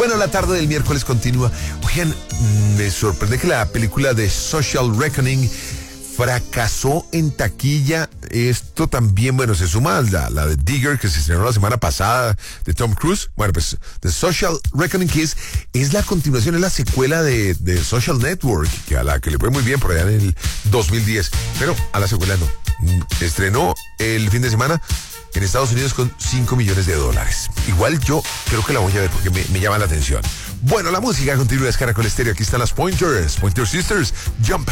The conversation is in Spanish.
Bueno, la tarde del miércoles continúa. Oigan, me sorprende que la película de Social Reckoning fracasó en taquilla. Esto también, bueno, se suma a la de Digger, que se estrenó la semana pasada, de Tom Cruise. Bueno, pues The Social Reckoning, que es la continuación, es la secuela de Social Network, que a la que le fue muy bien por allá en el 2010. Pero a la secuela no. Estrenó el fin de semana en Estados Unidos con $5 millones. Igual yo creo que la voy a ver porque me llama la atención. Bueno, la música continúa, es Caracol Estéreo. Aquí están las Pointer Sisters, Jump.